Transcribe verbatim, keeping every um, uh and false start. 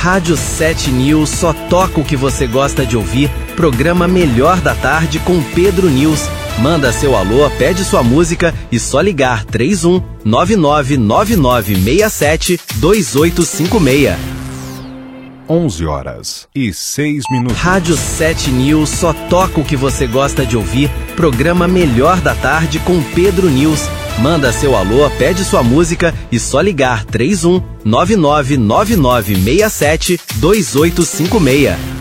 Rádio sete News só toca o que você gosta de ouvir. Programa Melhor da Tarde com Pedro News. Manda seu alô, pede sua música e só ligar três um nove nove nove nove seis sete dois oito cinco seis. onze horas e seis minutos. Rádio sete News só toca o que você gosta de ouvir. Programa Melhor da Tarde com Pedro News. Manda seu alô, pede sua música e só ligar três um nove nove nove nove seis sete dois oito cinco seis.